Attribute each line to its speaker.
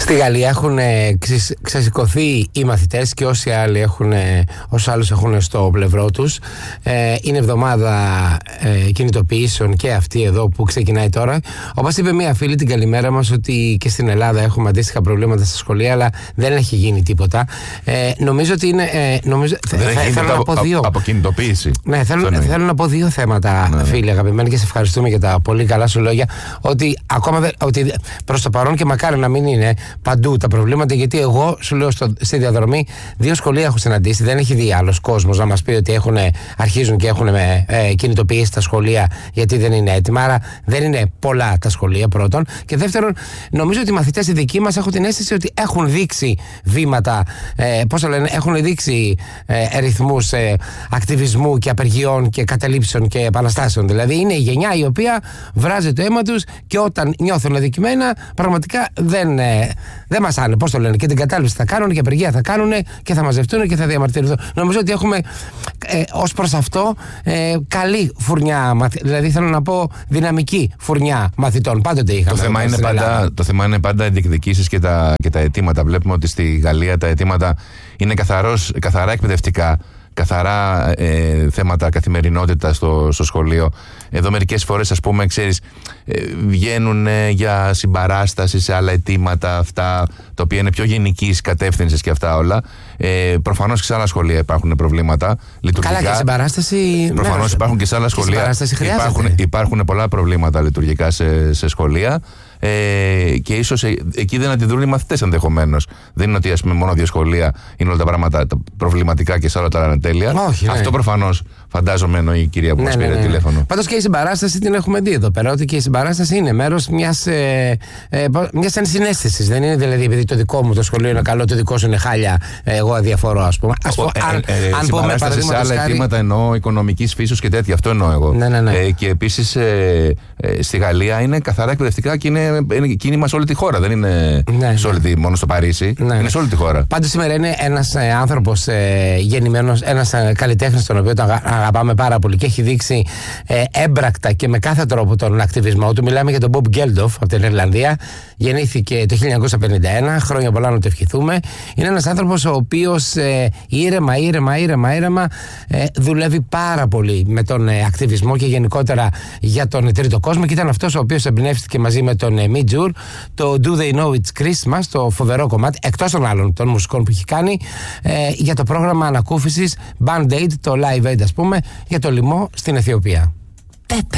Speaker 1: Στη Γαλλία έχουν ξεσηκωθεί οι μαθητές και όσοι άλλους έχουν στο πλευρό τους. Είναι εβδομάδα κινητοποιήσεων και αυτή εδώ που ξεκινάει τώρα. Όπως είπε μία φίλη την καλημέρα μας, ότι και στην Ελλάδα έχουμε αντίστοιχα προβλήματα στα σχολεία, αλλά δεν έχει γίνει τίποτα. Νομίζω ότι είναι. Θέλω να πω δύο.
Speaker 2: Αποκινητοποίηση.
Speaker 1: Ναι, θέλω να πω δύο θέματα, φίλοι αγαπημένοι, και σε ευχαριστούμε για τα πολύ καλά σου λόγια. Ότι ακόμα ότι προς το παρόν, και μακάρι να μην είναι παντού τα προβλήματα, γιατί εγώ σου λέω στη διαδρομή 2 σχολεία έχω συναντήσει. Δεν έχει δει άλλος κόσμος να μας πει ότι αρχίζουν και έχουν κινητοποιήσει τα σχολεία γιατί δεν είναι έτοιμα. Άρα δεν είναι πολλά τα σχολεία, πρώτον. Και δεύτερον, νομίζω ότι οι μαθητές οι δικοί μας έχουν την αίσθηση ότι έχουν δείξει βήματα, έχουν δείξει ρυθμούς ακτιβισμού και απεργιών και καταλήψεων και επαναστάσεων. Δηλαδή είναι η γενιά η οποία βράζει το αίμα τους και όταν νιώθουν αδικημένα, πραγματικά δεν μασάνε. Πώς το λένε, και την κατάληψη θα κάνουν και απεργία θα κάνουν και θα μαζευτούν και θα διαμαρτυρηθούν. Νομίζω ότι έχουμε ως προς αυτό καλή φουρνιά, δηλαδή θέλω να πω δυναμική φουρνιά μαθητών. Πάντοτε είχαμε.
Speaker 2: Το θέμα είναι πάντα οι διεκδικήσεις και τα αιτήματα. Βλέπουμε ότι στη Γαλλία τα αιτήματα είναι καθαρά εκπαιδευτικά. Καθαρά θέματα καθημερινότητα στο σχολείο. Εδώ μερικές φορές, ας πούμε, ξέρεις, βγαίνουν για συμπαράσταση σε άλλα αιτήματα, αυτά τα οποία είναι πιο γενικής κατεύθυνσης και αυτά όλα. Προφανώς και σε άλλα σχολεία υπάρχουν προβλήματα λειτουργικά.
Speaker 1: Καλά, και συμπαράσταση.
Speaker 2: Προφανώς υπάρχουν και σε άλλα σχολεία. Υπάρχουν πολλά προβλήματα λειτουργικά σε σχολεία. Και ίσως εκεί δεν αντιδρούν οι μαθητές ενδεχομένως. Δεν είναι ότι, ας πούμε, μόνο 2 σχολεία είναι όλα τα πράγματα προβληματικά και σε όλα τα άλλα είναι τέλεια.
Speaker 1: Όχι, ναι.
Speaker 2: Αυτό προφανώς φαντάζομαι εννοεί η κυρία που μας πήρε τηλέφωνο.
Speaker 1: Πάντως και η συμπαράσταση την έχουμε δει εδώ πέρα, ότι και η συμπαράσταση είναι μέρος μιας ενσυναίσθησης. Δεν είναι δηλαδή επειδή το δικό μου το σχολείο είναι καλό, το δικό σου είναι χάλια, εγώ αδιαφορώ, ας πούμε.
Speaker 2: Αν πούμε σε άλλα αιτήματα εννοώ οικονομικής φύσεως και τέτοια, αυτό εννοώ εγώ. Και επίσης στη Γαλλία είναι καθαρά εκπαιδευτικά και είναι κίνημα σε όλη τη χώρα. Δεν είναι μόνο στο Παρίσι. Είναι σε όλη τη χώρα.
Speaker 1: Πάντως σήμερα είναι ένας άνθρωπος γεννημένος, ένας καλλιτέχνης, τον οποίο τον αγαπάμε πάρα πολύ και έχει δείξει έμπρακτα και με κάθε τρόπο τον ακτιβισμό του. Μιλάμε για τον Bob Geldof από την Ιρλανδία. Γεννήθηκε το 1951. Χρόνια πολλά να το ευχηθούμε. Είναι ένας άνθρωπος ο οποίος ήρεμα δουλεύει πάρα πολύ με τον ακτιβισμό και γενικότερα για τον τρίτο κόσμο, και ήταν αυτός ο οποίος εμπνεύστηκε μαζί με τον Midjour το Do They Know It's Christmas, το φοβερό κομμάτι, εκτός των άλλων των μουσικών που έχει κάνει, για το πρόγραμμα ανακούφισης Band Aid, το Live Aid, ας πούμε, για το λοιμό στην Αιθιοπία.